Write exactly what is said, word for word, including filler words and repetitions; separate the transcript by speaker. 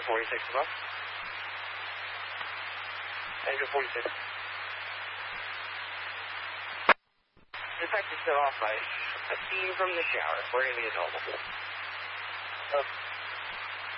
Speaker 1: forty-six above. Engine forty-six. Detected set off by a steam from the shower. We're going to be available. Uh,